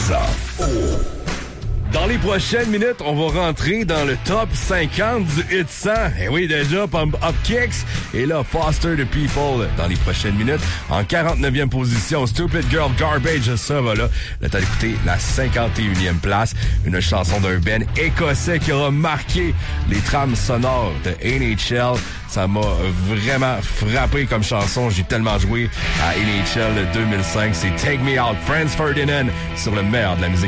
ça. Oh. Dans les prochaines minutes, on va rentrer dans le top 50 du Hit 100. Et oui, déjà, Pump Up Kicks. Et là, Foster the People dans les prochaines minutes. En 49e position, Stupid Girl Garbage. Ça va là. Là, t'as écouté la 51e place. Une chanson d'un band écossais qui aura marqué les trames sonores de NHL. Ça m'a vraiment frappé comme chanson. J'ai tellement joué à NHL 2005. C'est Take Me Out, Franz Ferdinand, sur le meilleur de la musique